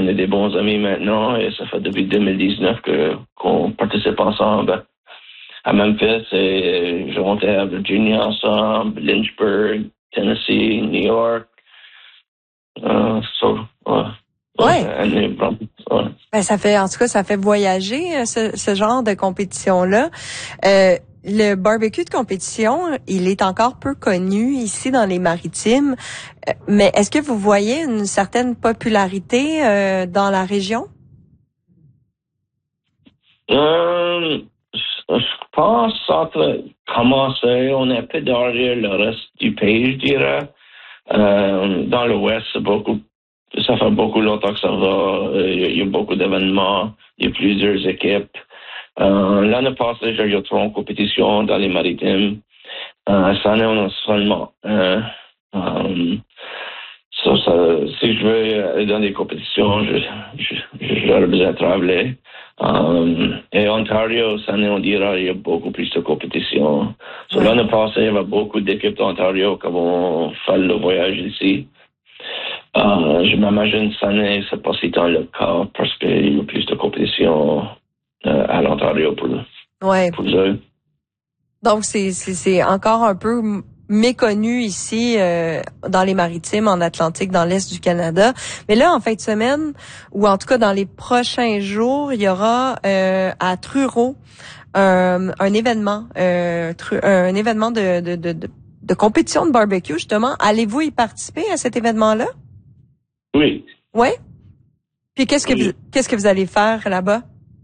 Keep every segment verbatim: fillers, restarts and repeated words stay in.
est des bons amis maintenant et ça fait depuis deux mille dix-neuf que qu'on participe ensemble à Memphis et je montais à Virginia ensemble, Lynchburg, Tennessee, New York. Uh, so, uh, ouais. Uh, uh, ben, ça fait, en tout cas, ça fait voyager ce, ce genre de compétition-là. Euh, le barbecue de compétition, il est encore peu connu ici dans les Maritimes. Euh, mais est-ce que vous voyez une certaine popularité euh, dans la région? Um, je pense entre commencer, on est un peu derrière le reste du pays, je dirais. Euh, dans l'Ouest, c'est beaucoup, ça fait beaucoup longtemps que ça va. Il y a, il y a beaucoup d'événements, il y a plusieurs équipes. Euh, l'année passée, j'ai eu trois compétitions dans les Maritimes. Euh, cette année, on a seulement un. Euh, ça, ça, si je veux aller dans des compétitions, je, je, j'aurais besoin de travailler. Um, et Ontario, cette année, on dira il y a beaucoup plus de compétitions. So, l'année passée, il y avait beaucoup d'équipes d'Ontario qui vont faire le voyage ici. Uh, je m'imagine cette année, c'est pas si tant le cas parce qu'il y a plus de compétitions euh, à l'Ontario pour, ouais. pour eux. Donc, c'est, c'est, c'est encore un peu méconnu ici euh, dans les Maritimes, en Atlantique, dans l'Est du Canada. Mais là, en fin de semaine, ou en tout cas dans les prochains jours, il y aura euh, à Truro un, un événement, euh, un événement de, de, de, de, de compétition de barbecue, justement. Allez-vous y participer à cet événement-là? Oui. Oui? Puis qu'est-ce que oui. vous, qu'est-ce que vous allez faire là-bas?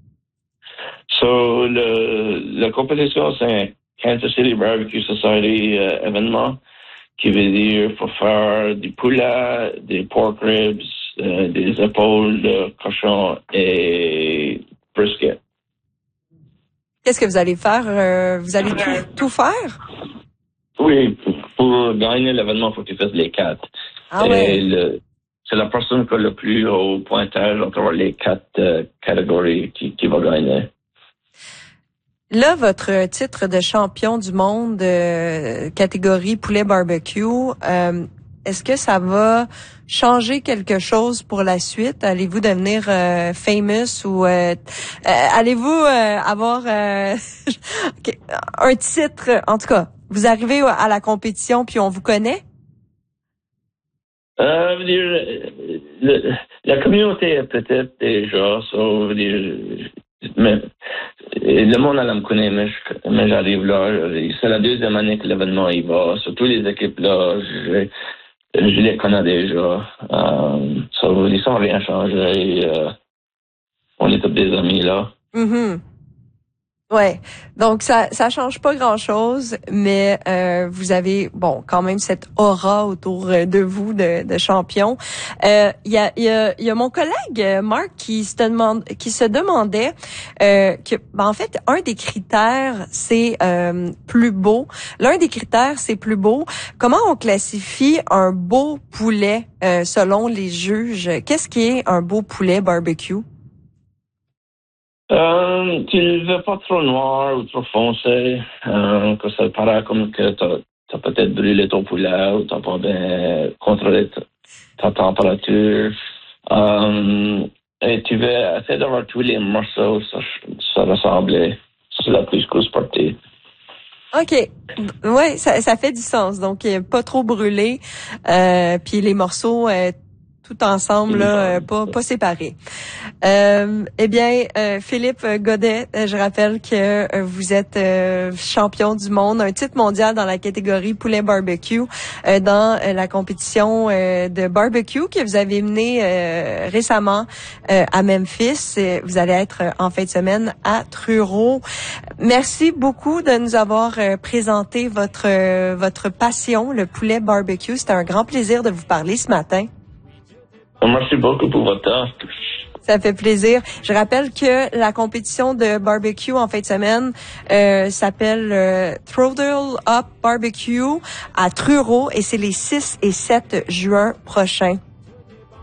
So, le, la compétition, c'est un Kansas City Barbecue Society euh, événement qui veut dire faut faire du poulet, des pork ribs, euh, des épaules de cochon et brisket. Qu'est-ce que vous allez faire? Euh, vous allez tout, tout faire? Oui, pour, pour gagner l'événement, il faut que tu fasses les quatre. Ah et ouais. le, c'est la personne qui a le plus haut pointage entre les quatre euh, catégories qui, qui va gagner. Là, votre titre de champion du monde euh, catégorie poulet barbecue, euh, est-ce que ça va changer quelque chose pour la suite? Allez-vous devenir euh, famous ou euh, euh, allez-vous euh, avoir euh, un titre? En tout cas, vous arrivez à la compétition puis on vous connaît? Euh, veux dire, le, la communauté est peut-être déjà, ça veut dire, mais le monde elle me connaît, mais, je, mais j'arrive là. C'est la deuxième année que l'événement y va. Sur toutes les équipes là, je, je les connais déjà. Euh, ça veut dire, ça n'a rien changé. Euh, on est tous des amis là. Mm-hmm. Ouais, donc ça ça change pas grand-chose, mais euh, vous avez bon quand même cette aura autour de vous de, de champion. Il euh, y a il y a il y a mon collègue Marc qui se demande qui se demandait euh, que ben, en fait un des critères c'est euh, plus beau. L'un des critères c'est plus beau. Comment on classifie un beau poulet euh, selon les juges? Qu'est-ce qui est un beau poulet barbecue? Euh, tu ne veux pas trop noir ou trop foncé, euh, que ça paraît comme que tu as peut-être brûlé ton poulet ou tu n'as pas bien contrôlé ta, ta température. Euh, et tu veux essayer d'avoir tous les morceaux, ça, ça ressemblait. C'est la plus grosse partie. OK. Ouais, ça, ça fait du sens. Donc, pas trop brûlé, euh, puis les morceaux euh, tout ensemble, là, euh, pas, pas séparés. Euh, eh bien, euh, Philippe Godet, je rappelle que euh, vous êtes euh, champion du monde, un titre mondial dans la catégorie poulet barbecue, euh, dans euh, la compétition euh, de barbecue que vous avez menée euh, récemment euh, à Memphis. Vous allez être euh, en fin de semaine à Truro. Merci beaucoup de nous avoir euh, présenté votre euh, votre passion, le poulet barbecue. C'était un grand plaisir de vous parler ce matin. Merci beaucoup pour votre temps. Ça fait plaisir. Je rappelle que la compétition de barbecue en fin de semaine euh, s'appelle euh, Throttle Up Barbecue à Truro et c'est les six et sept juin prochains.